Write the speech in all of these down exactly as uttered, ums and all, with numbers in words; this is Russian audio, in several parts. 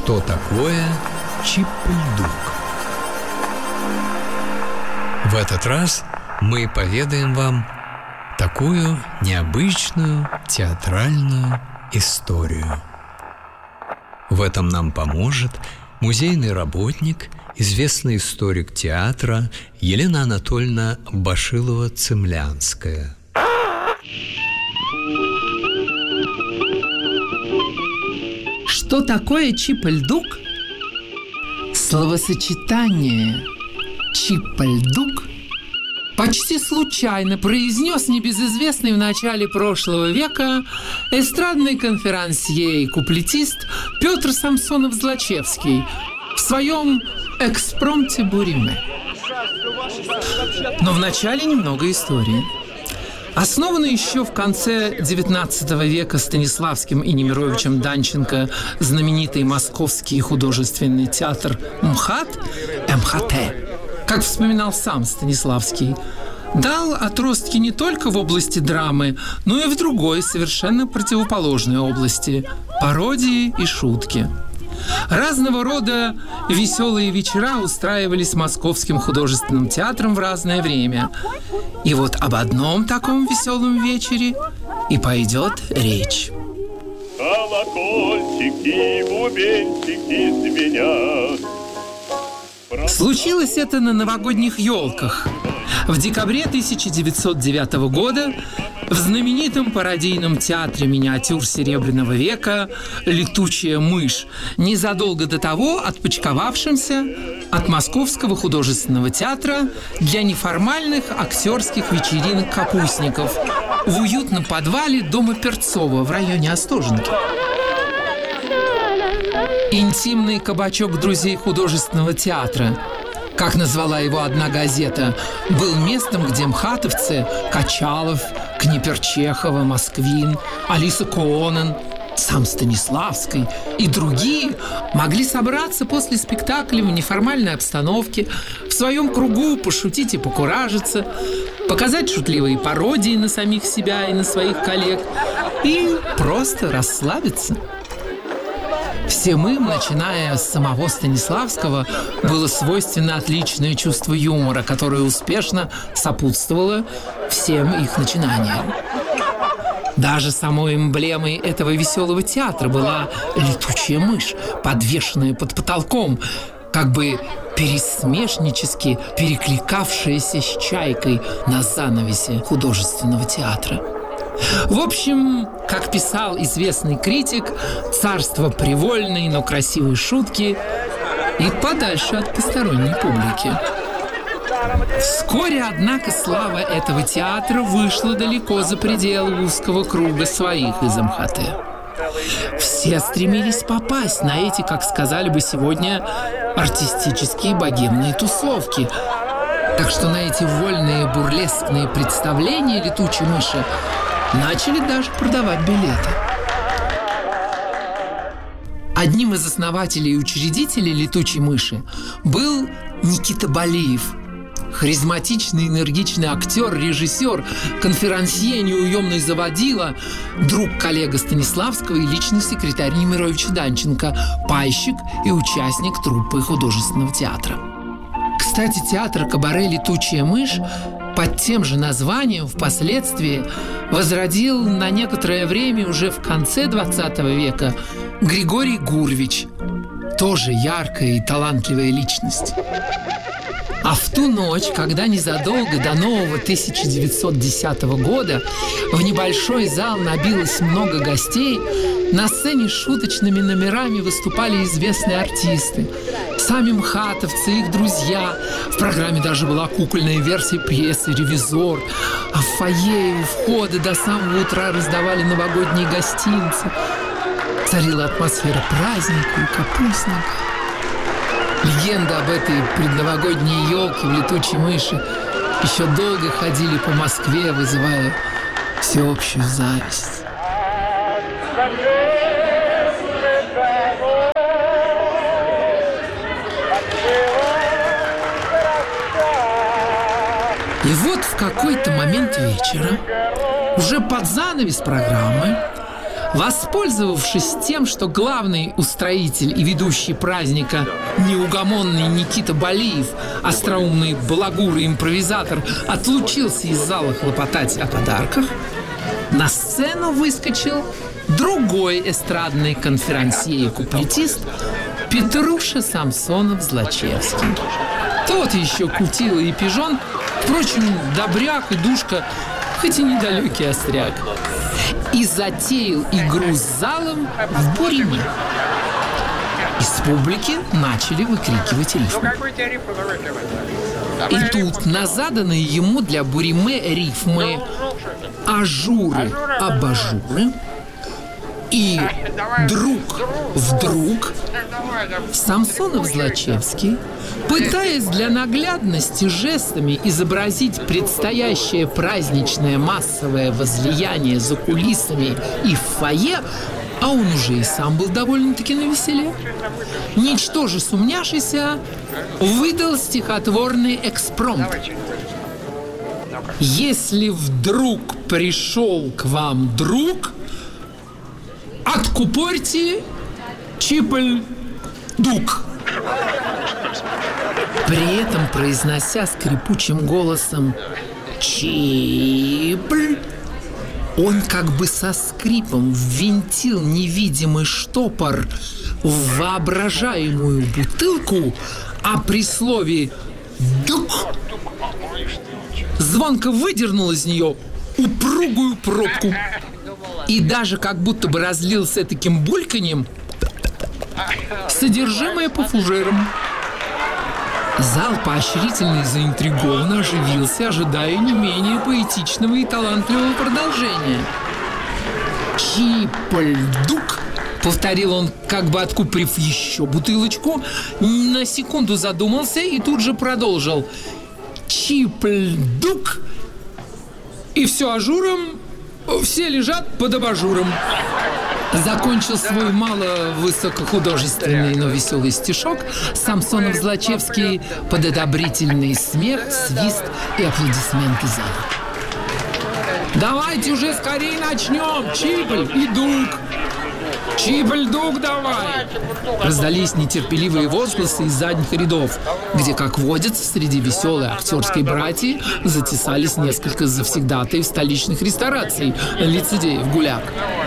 Что такое Чип-и-Дук? В этот раз мы поведаем вам такую необычную театральную историю. В этом нам поможет музейный работник, известный историк театра Елена Анатольевна Башилова-Цемлянская. Что такое Чип-и-Дук? Словосочетание Чип-и-Дук почти случайно произнес небезызвестный в начале прошлого века эстрадный конферансье и куплетист Петр Самсонов-Злачевский в своем «Экспромте Буриме». Но вначале немного истории. Основанный еще в конце девятнадцатого века Станиславским и Немировичем Данченко знаменитый Московский художественный театр МХАТ, МХТ, как вспоминал сам Станиславский, дал отростки не только в области драмы, но и в другой, совершенно противоположной области – пародии и шутки. Разного рода веселые вечера устраивались Московским художественным театром в разное время. И вот об одном таком веселом вечере и пойдет речь. Колокольчики, бубенчики звенят. Случилось это на новогодних елках. В декабре тысяча девятьсот девятого года в знаменитом пародийном театре миниатюр Серебряного века «Летучая мышь», незадолго до того отпочковавшимся от Московского художественного театра для неформальных актерских вечеринок капустников в уютном подвале дома Перцова в районе Остоженки. Интимный кабачок друзей художественного театра, как назвала его одна газета, был местом, где мхатовцы Качалов, Книперчехова, Москвин, Алиса Коонен, сам Станиславский и другие могли собраться после спектакля в неформальной обстановке, в своем кругу пошутить и покуражиться, показать шутливые пародии на самих себя и на своих коллег и просто расслабиться. Всем им, начиная с самого Станиславского, было свойственно отличное чувство юмора, которое успешно сопутствовало всем их начинаниям. Даже самой эмблемой этого веселого театра была летучая мышь, подвешенная под потолком, как бы пересмешнически перекликавшаяся с чайкой на занавесе художественного театра. В общем, как писал известный критик, царство привольной, но красивой шутки и подальше от посторонней публики. Вскоре, однако, слава этого театра вышла далеко за пределы узкого круга своих из МХТ. Все стремились попасть на эти, как сказали бы сегодня, артистические богемные тусовки. Так что на эти вольные бурлескные представления летучей мыши начали даже продавать билеты. Одним из основателей и учредителей «Летучей мыши» был Никита Балиев, харизматичный, энергичный актер, режиссер, конферансье, неуемный заводила, друг коллега Станиславского и личный секретарь Немировича Данченко, пайщик и участник труппы художественного театра. Кстати, театр кабаре «Летучая мышь» под тем же названием впоследствии возродил на некоторое время уже в конце двадцатого века Григорий Гурвич, тоже яркая и талантливая личность. А в ту ночь, когда незадолго до нового тысяча девятьсот десятого года в небольшой зал набилось много гостей, на сцене с шуточными номерами выступали известные артисты, сами мхатовцы, их друзья. В программе даже была кукольная версия пьесы «Ревизор», а в фойе и у входа до самого утра раздавали новогодние гостинцы. Царила атмосфера праздника и капустника. Легенды об этой предновогодней елке в «Летучей мыши» еще долго ходили по Москве, вызывая всеобщую зависть. И вот в какой-то момент вечера, уже под занавес программы, Воспользовавшись тем, что главный устроитель и ведущий праздника неугомонный Никита Балиев, остроумный балагур и импровизатор, отлучился из зала хлопотать о подарках, на сцену выскочил другой эстрадный конферансье и куплетист Петруша Самсонов-Злачевский. Тот еще кутила и пижон, впрочем, добряк и душка, хоть и недалекий остряк. И затеял игру с залом в буриме. Из публики начали выкрикивать рифмы. И тут на заданные ему для буриме рифмы ажуры, абажуры и друг вдруг Самсонов-Злачевский, пытаясь для наглядности жестами изобразить предстоящее праздничное массовое возлияние за кулисами и в фойе, а он уже и сам был довольно-таки навеселе, ничтоже сумняшися, выдал стихотворный экспромт. «Если вдруг пришел к вам друг, откупорьте чипль-дук». При этом, произнося скрипучим голосом «чипль», он как бы со скрипом ввинтил невидимый штопор в воображаемую бутылку, а при слове «дук» звонко выдернул из нее упругую пробку и даже как будто бы разлил с этаким бульканьем содержимое по фужерам. Зал поощрительно и заинтригованно оживился, ожидая не менее поэтичного и талантливого продолжения. «Чипль-дук», — повторил он, как бы откупорив еще бутылочку, на секунду задумался и тут же продолжил. «Чипль-дук», и все ажуром, все лежат под абажуром. Закончил свой мало высокохудожественный, но веселый стишок Самсонов-Злачевский под одобрительный смех, свист и аплодисменты зала. «Давайте уже скорее начнем! Чипль и дук! Чипль-дук давай!» Раздались нетерпеливые возгласы из задних рядов, где, как водится, среди веселой актерской братьи затесались несколько завсегдатаев столичных рестораций, лицедеев гуляк.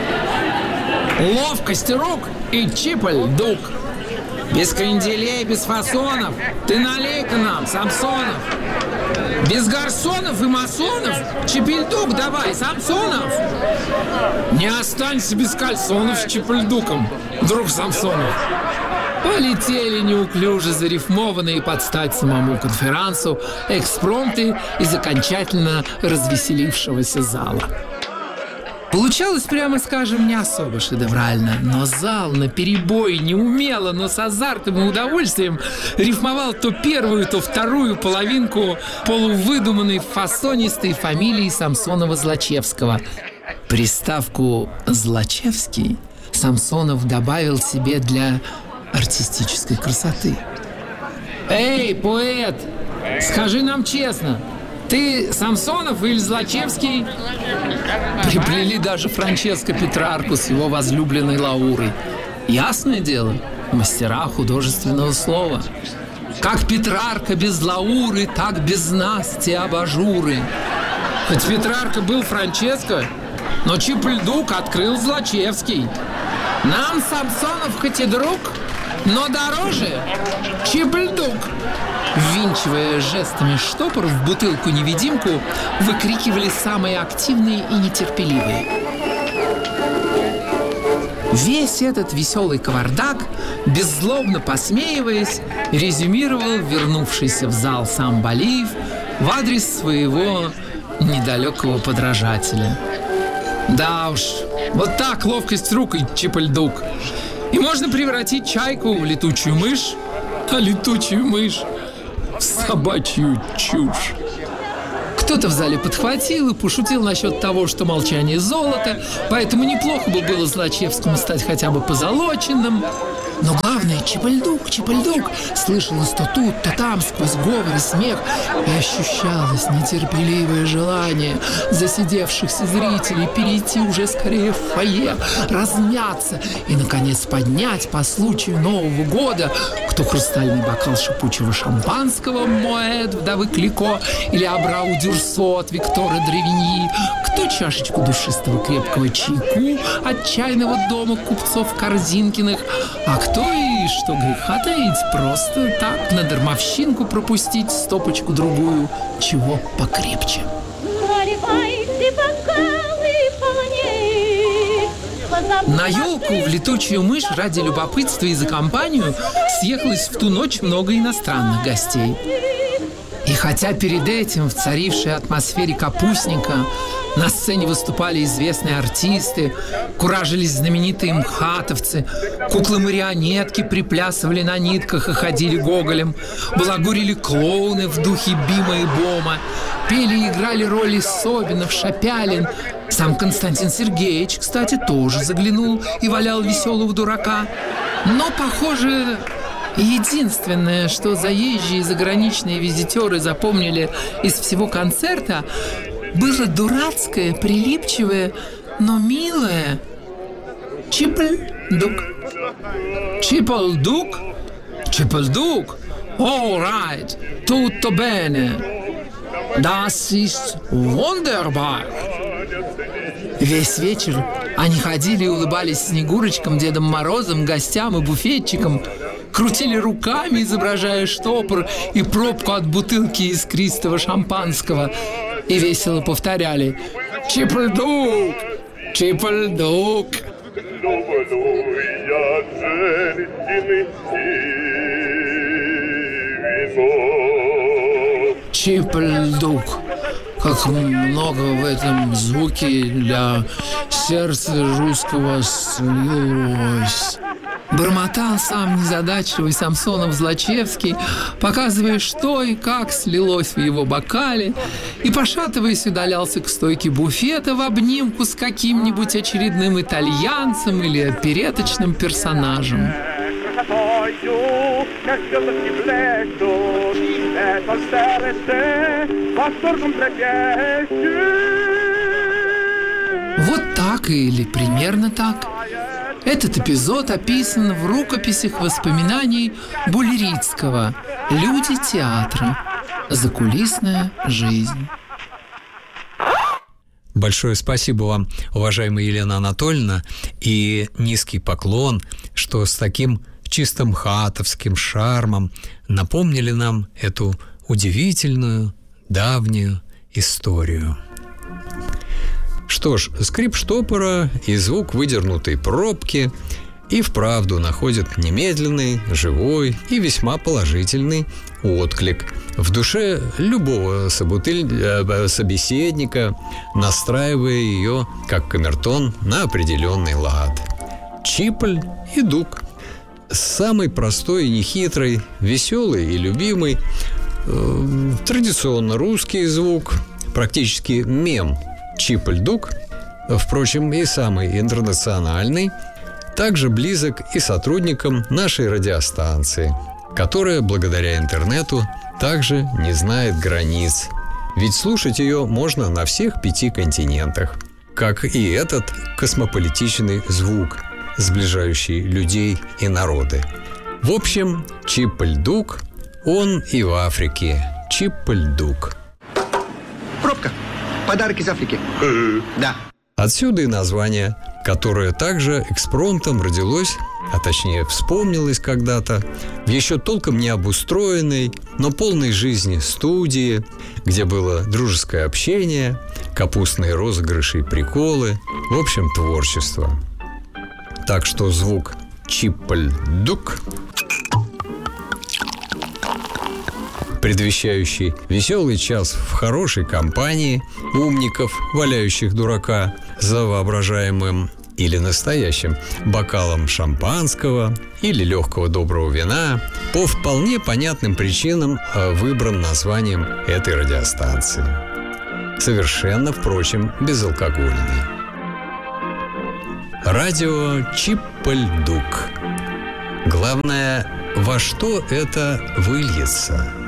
«Ловкость рук и чипль-дук! Без кренделей, без фасонов! Ты налей-ка нам, Самсонов! Без гарсонов и масонов! Чипль-дук давай, Самсонов! Не останься без кальсонов с чипль-дуком, друг Самсонов!» Полетели неуклюже зарифмованные под стать самому конферансу экспромты из окончательно развеселившегося зала. Получалось, прямо скажем, не особо шедеврально, но зал наперебой неумело, но с азартом и удовольствием рифмовал то первую, то вторую половинку полувыдуманной фасонистой фамилии Самсонова-Злачевского. Приставку «Злачевский» Самсонов добавил себе для артистической красоты. «Эй, поэт, скажи нам честно, ты Самсонов или Злачевский?» Приплели даже Франческо Петрарку с его возлюбленной Лаурой. Ясное дело, мастера художественного слова. Как Петрарка без Лауры, так без нас те абажуры. Хоть Петрарка был Франческо, но чипль-дук открыл Злачевский. Нам Самсонов хоть и друг, но дороже чипль-дук. Ввинчивая жестами штопор в бутылку-невидимку, выкрикивали самые активные и нетерпеливые. Весь этот веселый кавардак, беззлобно посмеиваясь, резюмировал вернувшийся в зал сам Балиев в адрес своего недалекого подражателя. Да уж, вот так ловкость рук и чипль-дук. И можно превратить чайку в летучую мышь, а летучую мышь в собачью чушь. Кто-то в зале подхватил и пошутил насчет того, что молчание золото, поэтому неплохо бы было Злачевскому стать хотя бы позолоченным. Но главное, чипальдук, чипальдук слышалось то тут, то там, сквозь говор и смех, и ощущалось нетерпеливое желание засидевшихся зрителей перейти уже скорее в фойе, размяться и, наконец, поднять по случаю Нового года кто хрустальный бокал шипучего шампанского Моэт вдовы Клико или Абрау Дюрсо от Виктора Древиньи, кто чашечку душистого крепкого чайку от чайного дома купцов Корзинкиных, а кто и, что греха таить, просто так на дармовщинку пропустить стопочку-другую, чего покрепче. На елку в летучую мышь ради любопытства и за компанию съехалось в ту ночь много иностранных гостей. И хотя перед этим в царившей атмосфере капустника на сцене выступали известные артисты, куражились знаменитые мхатовцы, куклы-марионетки приплясывали на нитках и ходили гоголем, балагурили клоуны в духе Бима и Бома, пели и играли роли Собинов, Шапялин. Сам Константин Сергеевич, кстати, тоже заглянул и валял веселого дурака. Но, похоже, единственное, что заезжие и заграничные визитеры запомнили из всего концерта, было дурацкое, прилипчивое, но милое «Чипальдук». «Чипальдук? Чипальдук? All right, tutto bene. Das ist wunderbar». Весь вечер они ходили и улыбались Снегурочкам, Дедом Морозом, гостям и буфетчикам, крутили руками, изображая штопор и пробку от бутылки искристого шампанского, и весело повторяли «Чипальдук! Чипальдук!». Чипальдук. Как много в этом звуке для сердца русского слилось. Бормотал сам незадачливый Самсонов-Злачевский, показывая, что и как слилось в его бокале, и, пошатываясь, удалялся к стойке буфета в обнимку с каким-нибудь очередным итальянцем или опереточным персонажем. Вот так или примерно так. Этот эпизод описан в рукописях воспоминаний Булерицкого «Люди театра. Закулисная жизнь». Большое спасибо вам, уважаемая Елена Анатольевна, и низкий поклон, что с таким чистым хатовским шармом напомнили нам эту удивительную давнюю историю. Что ж, скрип штопора и звук выдернутой пробки и вправду находят немедленный, живой и весьма положительный отклик в душе любого собутыль... собеседника, настраивая ее, как камертон, на определенный лад. Чиполь и дук. Самый простой и нехитрый, веселый и любимый, э, традиционно русский звук, практически мем Чиполь-дук, впрочем, и самый интернациональный, также близок и сотрудникам нашей радиостанции, которая, благодаря интернету, также не знает границ. Ведь слушать ее можно на всех пяти континентах, как и этот космополитичный звук, сближающий людей и народы. В общем, Чиполь-дук, он и в Африке. Чиполь-дук. Пробка. Подарок из Африки. Да. Отсюда и название, которое также экспромтом родилось, а точнее вспомнилось когда-то, в еще толком не обустроенной, но полной жизни студии, где было дружеское общение, капустные розыгрыши и приколы, в общем, творчество. Так что звук Чиполь-дук, предвещающий веселый час в хорошей компании умников, валяющих дурака за воображаемым или настоящим бокалом шампанского или легкого доброго вина, по вполне понятным причинам выбран названием этой радиостанции. Совершенно, впрочем, безалкогольный. Радио Чиполь-дук. Главное, во что это выльется.